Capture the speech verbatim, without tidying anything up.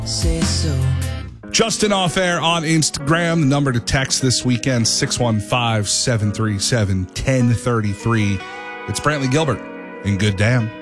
Say so. Justin Off Air on Instagram. The number to text this weekend, six one five, seven three seven, one zero three three. It's Brantley Gilbert in Good Damn.